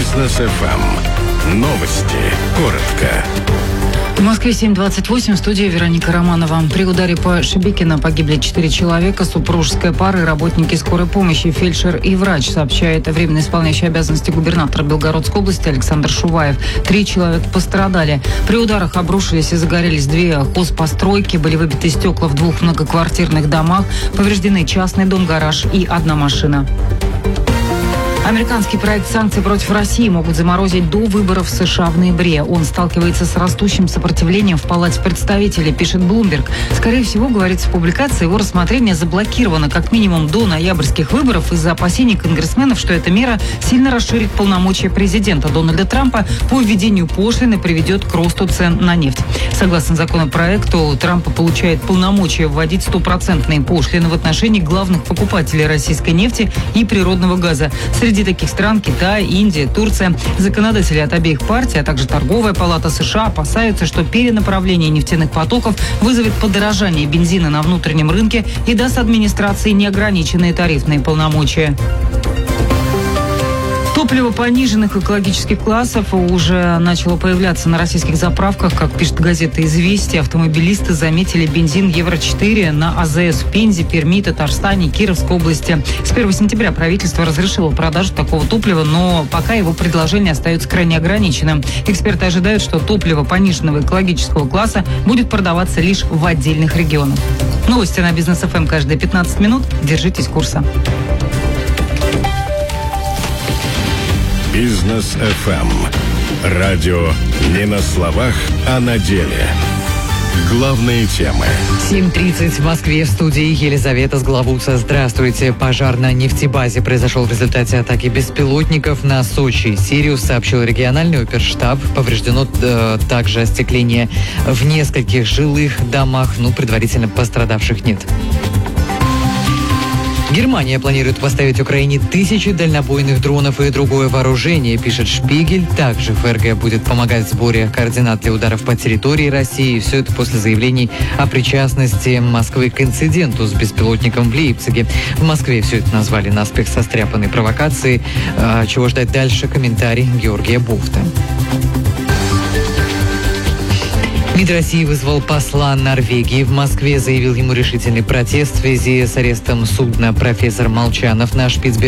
Бизнес FM. Новости. Коротко. В Москве 7:28, в студии Вероника Романова. При ударе по Шебекино погибли 4 человека, супружеская пара и работники скорой помощи, фельдшер и врач, сообщает временно исполняющий обязанности губернатора Белгородской области Александр Шуваев. 3 человека пострадали. При ударах обрушились и загорелись 2 хозпостройки, были выбиты стекла в 2 многоквартирных домах, повреждены частный дом, гараж и 1 машина. Американский проект санкций против России могут заморозить до выборов в США в ноябре. Он сталкивается с растущим сопротивлением в Палате представителей, пишет Bloomberg. Скорее всего, говорится в публикации, его рассмотрение заблокировано как минимум до ноябрьских выборов из-за опасений конгрессменов, что эта мера сильно расширит полномочия президента Дональда Трампа по введению пошлины, приведет к росту цен на нефть. Согласно законопроекту, Трамп получает полномочия вводить 100% пошлины в отношении главных покупателей российской нефти и природного газа. Среди таких стран Китай, Индия, Турция. Законодатели от обеих партий, а также Торговая палата США опасаются, что перенаправление нефтяных потоков вызовет подорожание бензина на внутреннем рынке и даст администрации неограниченные тарифные полномочия. Топливо пониженных экологических классов уже начало появляться на российских заправках. Как пишет газета «Известия», автомобилисты заметили бензин Евро-4 на АЗС в Пензе, Перми, Татарстане, Кировской области. С 1 сентября правительство разрешило продажу такого топлива, но пока его предложение остается крайне ограниченным. Эксперты ожидают, что топливо пониженного экологического класса будет продаваться лишь в отдельных регионах. Новости на Бизнес ФМ каждые 15 минут. Держитесь курса. Бизнес FM. Радио не на словах, а на деле. Главные темы. 7:30 в Москве, в студии Елизавета Сглавуца. Здравствуйте. Пожар на нефтебазе произошел в результате атаки беспилотников на Сочи. Сириус, сообщил региональный оперштаб. Повреждено также остекление в нескольких жилых домах, но предварительно пострадавших нет. Германия планирует поставить Украине 1000 дальнобойных дронов и другое вооружение, пишет Шпигель. Также ФРГ будет помогать в сборе координат для ударов по территории России. Все это после заявлений о причастности Москвы к инциденту с беспилотником в Лейпциге. В Москве все это назвали наспех состряпанной провокацией. Чего ждать дальше? Комментарий Георгия Буфта. МИД России вызвал посла Норвегии в Москве, заявил ему решительный протест в связи с арестом судна. Профессор Молчанов на Шпицбергене